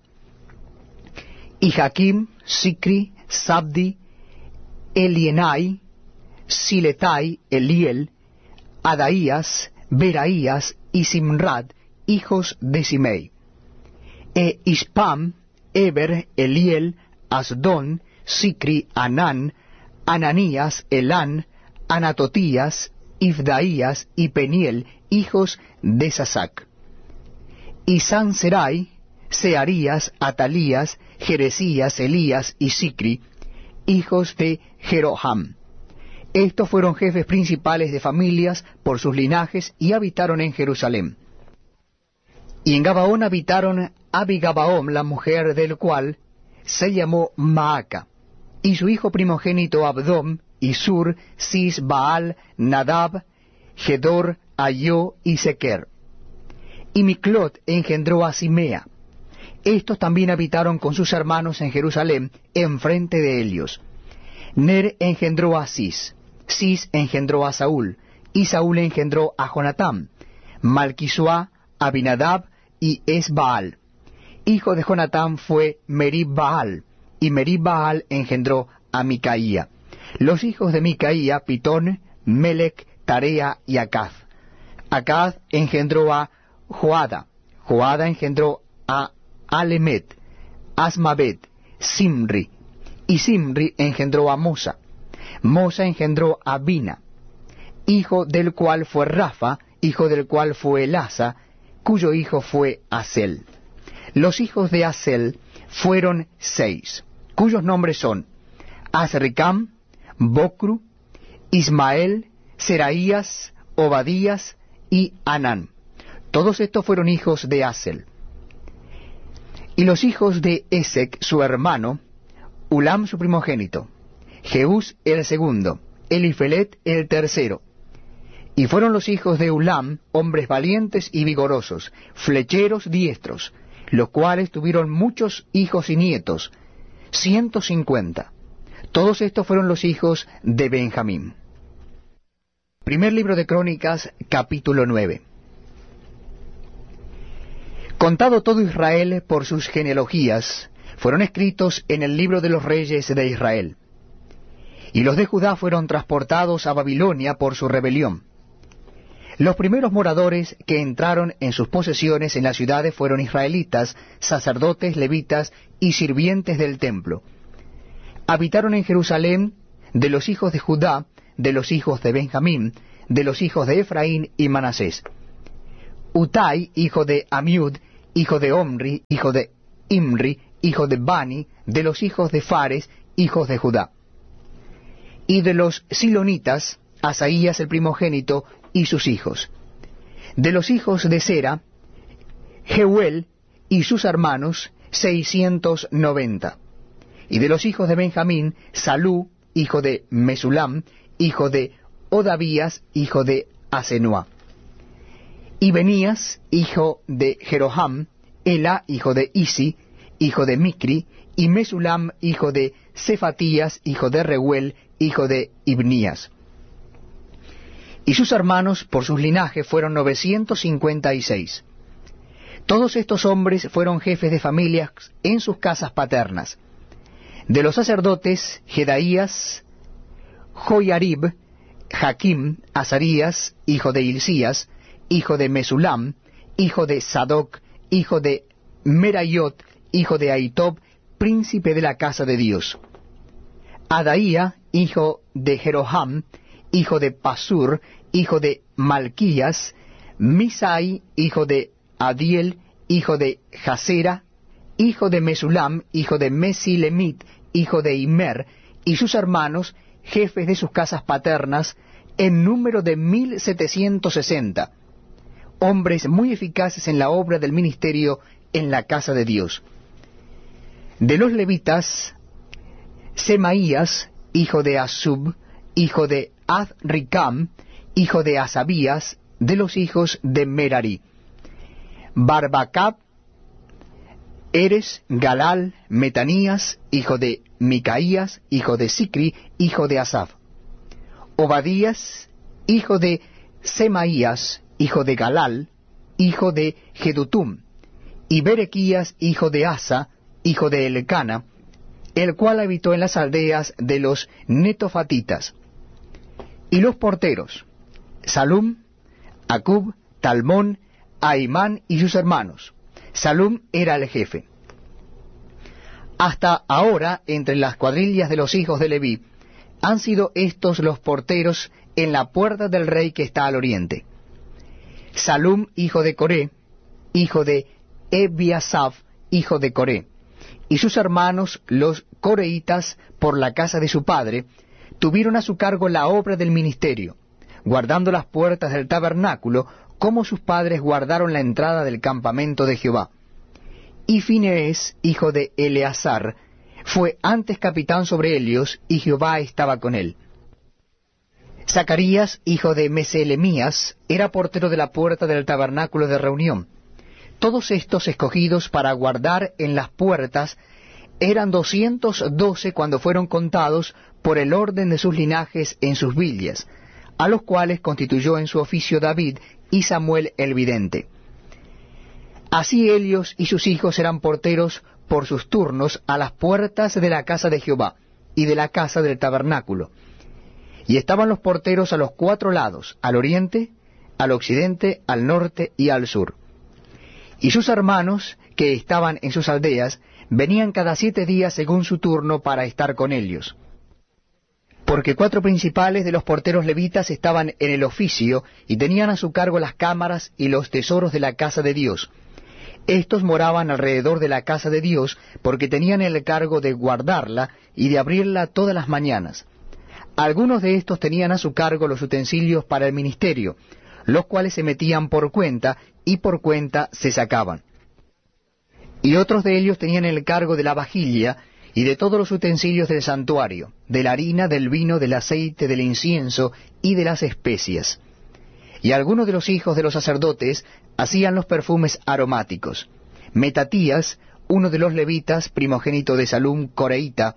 Y Jaquim, Sicri, Sabdi, Elienai, Siletai, Eliel, Adaías, Beraías y Simrad, hijos de Simei. E Ispam, Eber, Eliel, Asdón, Sicri, Anán, Ananías, Elán, Anatotías, Ifdaías y Peniel, hijos de Sasac. Y Sanserai, Searías, Atalías, Jeresías, Elías y Sicri, hijos de Jeroham. Estos fueron jefes principales de familias por sus linajes y habitaron en Jerusalén. Y en Gabaón habitaron Abigabaom, la mujer del cual se llamó Maaca, y su hijo primogénito Abdom, y Sur, Cis, Baal, Nadab, Gedor, Ayó y Sequer. Y Miclot engendró a Simea. Estos también habitaron con sus hermanos en Jerusalén, enfrente de ellos. Ner engendró a Cis, Cis engendró a Saúl, y Saúl engendró a Jonatán, Malquisuá, Abinadab y Esbaal. Hijo de Jonatán fue Merib-Baal, y Merib-Baal engendró a Micaía. Los hijos de Micaía, Pitón, Melec, Tarea y Acaz. Acaz engendró a Joada, Joada engendró a Alemet, Asmabet, Simri, y Simri engendró a Mosa. Mosa engendró a Bina, hijo del cual fue Rafa, hijo del cual fue Elasa, cuyo hijo fue Asel. Los hijos de Asel fueron seis, cuyos nombres son Azricam, Bocru, Ismael, Seraías, Obadías y Anán. Todos estos fueron hijos de Asel. Y los hijos de Esec, su hermano, Ulam su primogénito, Jeús el segundo, Elifelet el tercero. Y fueron los hijos de Ulam, hombres valientes y vigorosos, flecheros diestros, los cuales tuvieron muchos hijos y nietos, ciento cincuenta. Todos estos fueron los hijos de Benjamín. Primer libro de Crónicas, capítulo nueve. Contado todo Israel por sus genealogías, fueron escritos en el libro de los reyes de Israel. Y los de Judá fueron transportados a Babilonia por su rebelión. Los primeros moradores que entraron en sus posesiones en las ciudades fueron israelitas, sacerdotes, levitas y sirvientes del templo. Habitaron en Jerusalén de los hijos de Judá, de los hijos de Benjamín, de los hijos de Efraín y Manasés. Utai, hijo de Amiud, hijo de Omri, hijo de Imri, hijo de Bani, de los hijos de Fares, hijos de Judá. Y de los silonitas, Asaías el primogénito y sus hijos. De los hijos de Sera, Jeuel y sus hermanos, seiscientos noventa. Y de los hijos de Benjamín, Salú, hijo de Mesulam, hijo de Odavías, hijo de Asenua. Y Benías, hijo de Jeroham, Ela, hijo de Isi, hijo de Micri, y Mesulam, hijo de Cefatías, hijo de Reuel, hijo de Ibnías. Y sus hermanos, por sus linajes, fueron novecientos cincuenta y seis. Todos estos hombres fueron jefes de familias en sus casas paternas. De los sacerdotes, Jedaías, Joiarib, Jaquim, Azarías, hijo de Hilcías, hijo de Mesulam, hijo de Sadoc, hijo de Merayot, hijo de Ahitob, príncipe de la casa de Dios. Adaía, hijo de Jeroham, hijo de Pasur, hijo de Malquías, Misai, hijo de Adiel, hijo de Jasera, hijo de Mesulam, hijo de Mesilemit, hijo de Immer, y sus hermanos, jefes de sus casas paternas, en número de mil setecientos sesenta, hombres muy eficaces en la obra del ministerio en la casa de Dios. De los levitas, Semaías, hijo de Asub, hijo de Azricam, hijo de Asabías, de los hijos de Merari. Barbacab, Eres, Galal, Metanías, hijo de Micaías, hijo de Sicri, hijo de Asaf. Obadías, hijo de Semaías, hijo de Galal, hijo de Jedutum. Y Berequías, hijo de Asa, hijo de Elcana, el cual habitó en las aldeas de los netofatitas. Y los porteros, Salum, Acub, Talmón, Aimán y sus hermanos. Salum era el jefe. Hasta ahora, entre las cuadrillas de los hijos de Leví, han sido estos los porteros en la puerta del rey que está al oriente. Salum, hijo de Coré, hijo de Ebiasaf, hijo de Coré, y sus hermanos, los coreitas, por la casa de su padre, tuvieron a su cargo la obra del ministerio, guardando las puertas del tabernáculo, como sus padres guardaron la entrada del campamento de Jehová. Y Finees, hijo de Eleazar, fue antes capitán sobre ellos, y Jehová estaba con él. Zacarías, hijo de Meselemías, era portero de la puerta del tabernáculo de reunión. Todos estos escogidos para guardar en las puertas eran doscientos doce cuando fueron contados por el orden de sus linajes en sus villas, a los cuales constituyó en su oficio David y Samuel el vidente. Así ellos y sus hijos eran porteros por sus turnos a las puertas de la casa de Jehová y de la casa del tabernáculo. Y estaban los porteros a los cuatro lados, al oriente, al occidente, al norte y al sur. Y sus hermanos, que estaban en sus aldeas, venían cada siete días según su turno para estar con ellos. Porque cuatro principales de los porteros levitas estaban en el oficio y tenían a su cargo las cámaras y los tesoros de la casa de Dios. Estos moraban alrededor de la casa de Dios porque tenían el cargo de guardarla y de abrirla todas las mañanas. Algunos de estos tenían a su cargo los utensilios para el ministerio, los cuales se metían por cuenta y por cuenta se sacaban. Y otros de ellos tenían el cargo de la vajilla y de todos los utensilios del santuario, de la harina, del vino, del aceite, del incienso y de las especias. Y algunos de los hijos de los sacerdotes hacían los perfumes aromáticos. Metatías, uno de los levitas, primogénito de Salum, coreíta,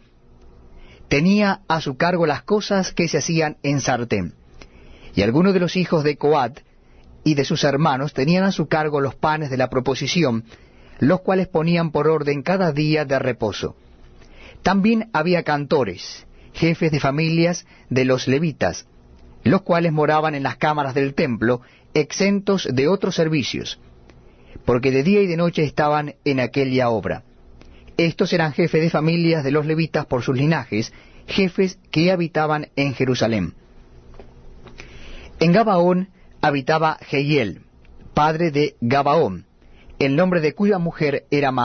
tenía a su cargo las cosas que se hacían en sartén. Y algunos de los hijos de Coat y de sus hermanos tenían a su cargo los panes de la proposición, los cuales ponían por orden cada día de reposo. También había cantores, jefes de familias de los levitas, los cuales moraban en las cámaras del templo, exentos de otros servicios, porque de día y de noche estaban en aquella obra. Estos eran jefes de familias de los levitas por sus linajes, jefes que habitaban en Jerusalén. En Gabaón habitaba Jehiel, padre de Gabaón, el nombre de cuya mujer era